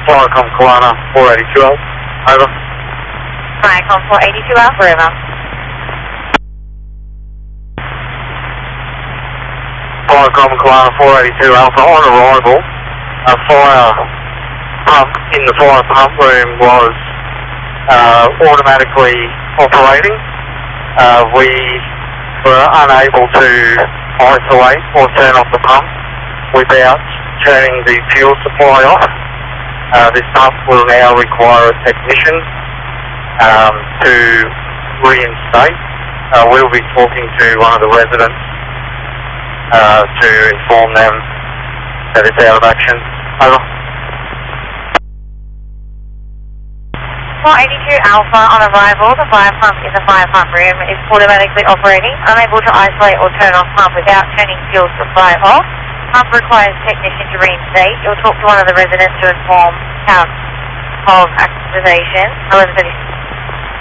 Viacom Kalana 482 Alpha, over. Viacom 482 Alpha, over. Viacom Kalana 482 Alpha, on arrival, a fire pump in the fire pump room was automatically operating. We were unable to isolate or turn off the pump without turning the fuel supply off. This pump will now require a technician to reinstate. We'll be talking to one of the residents to inform them that it's out of action. Over. 482 Alpha, on arrival, the fire pump in the fire pump room is automatically operating, unable to isolate or turn off pump without turning fuel supply off. Pump requires technician to reinstate. You'll talk to one of the residents to inform of activation. 11:36.